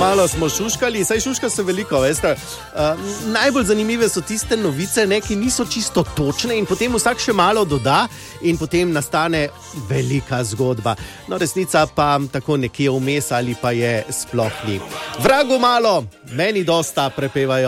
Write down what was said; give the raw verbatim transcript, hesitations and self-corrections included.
malo smo šuškali, saj šuška se veliko, veste. Uh, najbolj zanimive so tiste novice, ne, ki niso čisto točne in potem vsak še malo doda in potem nastane velika zgodba. No, resnica pa tako nekje vmes ali pa je sploh ni. Vragu malo, meni dosta, prepevajo.